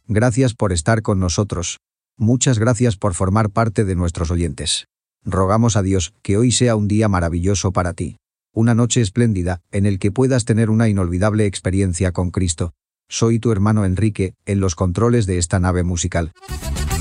Gracias por estar con nosotros. Muchas gracias por formar parte de nuestros oyentes. Rogamos a Dios que hoy sea un día maravilloso para ti. Una noche espléndida, en el que puedas tener una inolvidable experiencia con Cristo. Soy tu hermano Enrique, en los controles de esta nave musical.